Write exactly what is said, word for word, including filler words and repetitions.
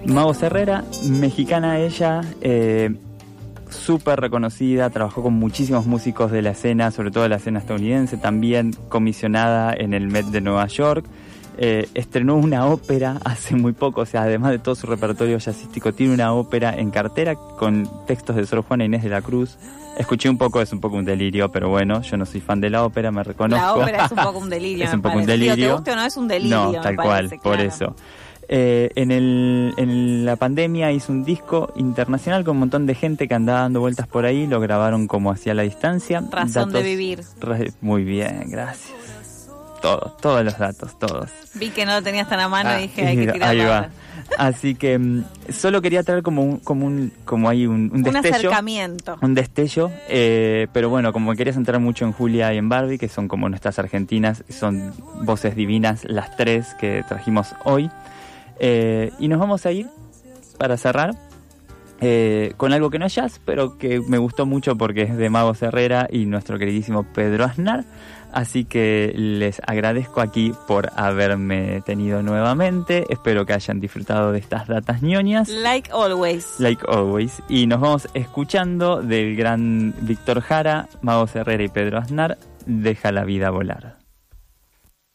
Magos Herrera, mexicana ella, eh, súper reconocida, trabajó con muchísimos músicos de la escena, sobre todo de la escena estadounidense, también comisionada en el Met de Nueva York. Eh, estrenó una ópera hace muy poco, o sea, además de todo su repertorio jazzístico, tiene una ópera en cartera con textos de Sor Juana Inés de la Cruz. Escuché un poco, es un poco un delirio, pero bueno, yo no soy fan de la ópera, me reconozco. La ópera es un poco un delirio. Es un poco parece. un delirio. Digo, ¿te guste o no? Es un delirio. No, tal me cual, parece, por claro. eso. Eh, en, el, en la pandemia hizo un disco internacional con un montón de gente que andaba dando vueltas por ahí, lo grabaron como hacia la distancia. Razón Datos, de vivir. Re, muy bien, gracias. Todos, todos los datos, todos. Vi que no lo tenías tan a mano Ah, y dije, hay que tirar ahí la va. otra. Así que mm, solo quería traer como un, como un, como hay un, un Un destello. acercamiento. Un destello, eh, pero bueno, como me quería centrar mucho en Julia y en Barbie, que son como nuestras argentinas, son voces divinas las tres que trajimos hoy. Eh, y nos vamos a ir, para cerrar, eh, con algo que no es jazz, pero que me gustó mucho porque es de Magos Herrera y nuestro queridísimo Pedro Aznar. Así que les agradezco aquí por haberme tenido nuevamente. Espero que hayan disfrutado de estas datas ñoñas. Like always. Like always. Y nos vamos escuchando del gran Víctor Jara, Magos Herrera y Pedro Aznar, Deja la vida volar.